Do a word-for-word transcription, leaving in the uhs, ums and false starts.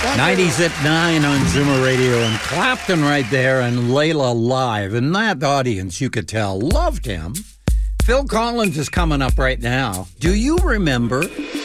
nineties at nine on Zoomer Radio, and Clapton right there and Layla live. And that audience, you could tell, loved him. Phil Collins is coming up right now. Do you remember